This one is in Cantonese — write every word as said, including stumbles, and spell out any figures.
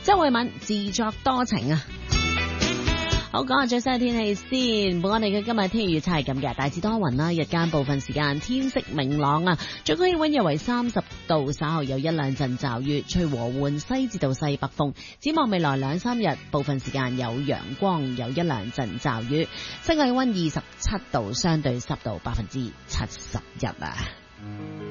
周慧敏自作多情啊。好，講下最新嘅天氣先。本我哋嘅今日天氣預測係咁嘅，大致多雲啦，日間部分時間天色明朗啊，最高氣溫約為三十度，稍後有一兩陣驟雨，吹和緩西至到西北風。展望未來兩三日，部分時間有陽光，有一兩陣驟雨。室外氣溫二十七度，相對濕度百分之七十一啊。